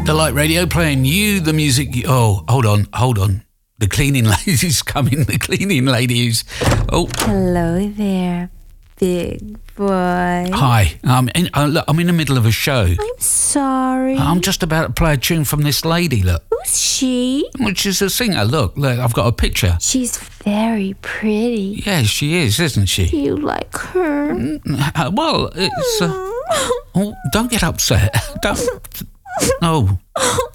Delight Radio playing you the music. Oh, hold on. The cleaning lady's coming. The cleaning lady's. Oh. Hello there, big boy. Hi. Look, I'm in the middle of a show. I'm sorry. I'm just about to play a tune from this lady, look. Who's she? Which is a singer. Look, I've got a picture. She's very pretty. Yes, she is, isn't she? Do you like her? Well, it's... oh, don't get upset. Don't... Oh.